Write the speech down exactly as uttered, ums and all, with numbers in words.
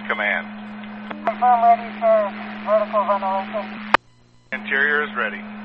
Command. Confirm ready for vertical ventilation. Interior is ready.